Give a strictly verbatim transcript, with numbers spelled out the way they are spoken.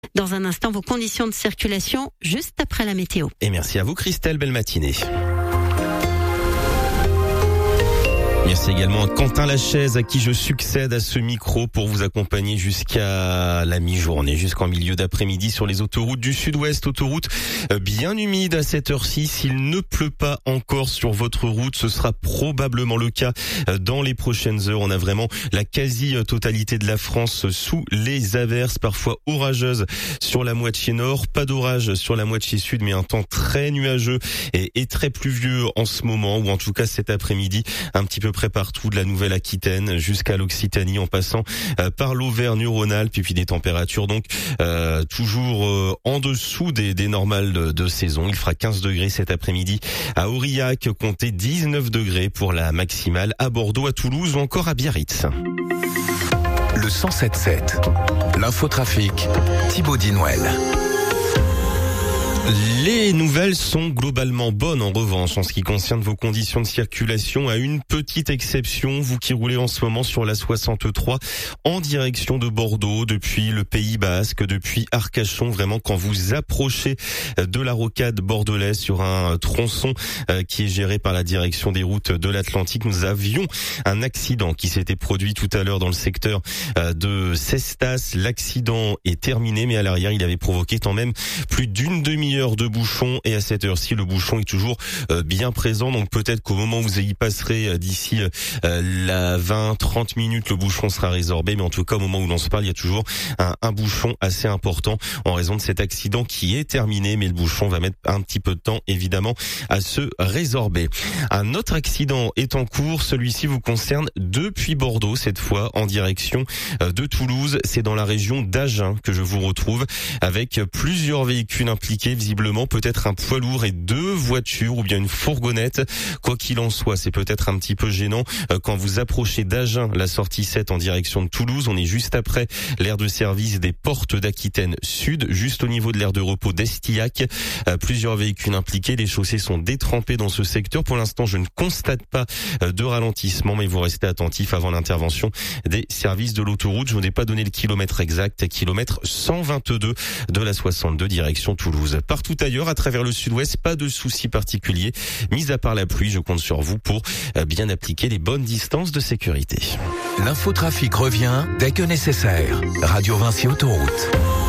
Dans un instant, vos conditions de circulation juste après la météo. Et merci à vous Christelle, belle matinée. Merci également à Quentin Lachaise à qui je succède à ce micro pour vous accompagner jusqu'à la mi-journée, jusqu'en milieu d'après-midi sur les autoroutes du sud-ouest. Autoroute bien humide à cette heure-ci. S'il ne pleut pas encore sur votre route, ce sera probablement le cas dans les prochaines heures. On a vraiment la quasi-totalité de la France sous les averses, parfois orageuses sur la moitié nord. Pas d'orage sur la moitié sud, mais un temps très nuageux et, et très pluvieux en ce moment, ou en tout cas cet après-midi, un petit peu près partout de la Nouvelle-Aquitaine jusqu'à l'Occitanie en passant euh, par l'Auvergne-Rhône-Alpes et puis des températures donc euh, toujours euh, en dessous des, des normales de, de saison. Il fera quinze degrés cet après-midi à Aurillac, comptez dix-neuf degrés pour la maximale à Bordeaux, à Toulouse ou encore à Biarritz. Le cent sept sept, l'infotrafic, Thibaut Dinouel. Les nouvelles sont globalement bonnes en revanche en ce qui concerne vos conditions de circulation, à une petite exception, vous qui roulez en ce moment sur la soixante-trois en direction de Bordeaux, depuis le Pays Basque, depuis Arcachon. Vraiment, quand vous approchez de la rocade bordelaise sur un tronçon qui est géré par la direction des routes de l'Atlantique, nous avions un accident qui s'était produit tout à l'heure dans le secteur de Cestas. L'accident est terminé, mais à l'arrière, il avait provoqué quand même plus d'une demi-heure de bouchon, et à cette heure-ci le bouchon est toujours euh, bien présent, donc peut-être qu'au moment où vous y passerez euh, d'ici euh, la vingt trente minutes, le bouchon sera résorbé, mais en tout cas au moment où l'on se parle, il y a toujours un, un bouchon assez important en raison de cet accident qui est terminé, mais le bouchon va mettre un petit peu de temps évidemment à se résorber. Un autre accident est en cours, celui-ci vous concerne depuis Bordeaux, cette fois en direction euh, de Toulouse. C'est dans la région d'Agen que je vous retrouve, avec plusieurs véhicules impliqués, visiblement peut-être un poids lourd et deux voitures ou bien une fourgonnette. Quoi qu'il en soit, c'est peut-être un petit peu gênant quand vous approchez d'Agen, la sortie sept en direction de Toulouse. On est juste après l'aire de service des Portes d'Aquitaine Sud, juste au niveau de l'aire de repos d'Estillac. Plusieurs véhicules impliqués, les chaussées sont détrempées dans ce secteur. Pour l'instant, je ne constate pas de ralentissement, mais vous restez attentif avant l'intervention des services de l'autoroute. Je ne vous ai pas donné le kilomètre exact, kilomètre cent vingt-deux de la soixante-deux direction Toulouse. Partout ailleurs, à travers le sud-ouest, pas de soucis particuliers. Mis à part la pluie, je compte sur vous pour bien appliquer les bonnes distances de sécurité. L'infotrafic revient dès que nécessaire. Radio Vinci Autoroute.